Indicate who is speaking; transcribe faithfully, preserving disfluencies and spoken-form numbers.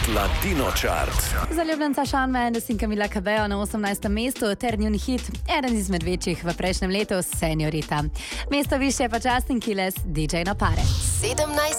Speaker 1: Latino Chart.
Speaker 2: Zaljubljenca Shawn Mendes in Camila Cabello na osemnajstem mestu ter njun hit, eden izmed večjih v prejšnjem letu, Señorita. Mesto višje pa Justin Quiles, D J na pare.
Speaker 3: sedemnajst